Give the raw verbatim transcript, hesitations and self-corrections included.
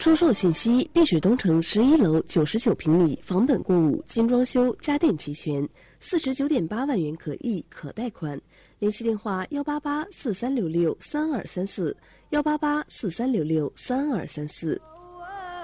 出售信息：碧水东城十一楼九十九平米，房本共五，精装修，家电齐全，四十九点八万元可议可贷款。联系电话：幺八八四三六六三二三四，幺八八四三六六三二三四。